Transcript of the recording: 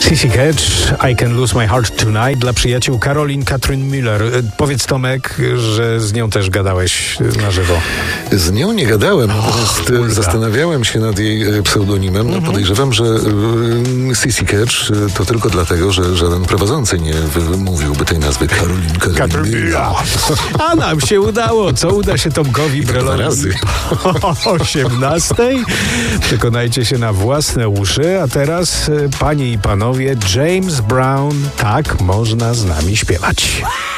Sissy Catch, I Can Lose My Heart Tonight dla przyjaciół Caroline Katrin Müller. Powiedz, Tomek, że z nią też gadałeś na żywo. Z nią nie gadałem, natomiast zastanawiałem się nad jej pseudonimem. No, podejrzewam, że Sissy Catch to tylko dlatego, że żaden prowadzący nie wymówiłby tej nazwy Katrin Müller. A nam się udało. Co uda się Tomkowi Brelowi? 2 razy. O 18. Przekonajcie się na własne uszy. A teraz, panie i panowie, James Brown, tak można z nami śpiewać.